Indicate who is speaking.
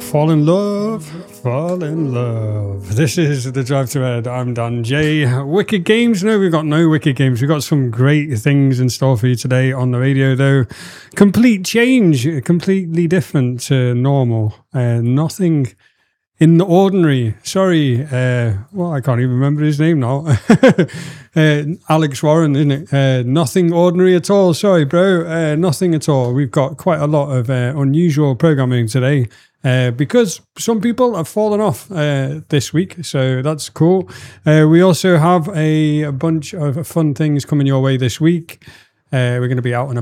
Speaker 1: Fall in love, fall in love. This is the Drive to Ed. I'm Dan J. Wicked Games? No, we've got no Wicked Games. We've got some great things in store for you today on the radio, though. Complete change, completely different to normal. Nothing in the ordinary. Sorry, I can't even remember his name now. Alex Warren, isn't it? Nothing ordinary at all. Sorry, bro. Nothing at all. We've got quite a lot of unusual programming today because some people have fallen off this week, so that's cool. We also have a bunch of fun things coming your way this week. We're going to be out and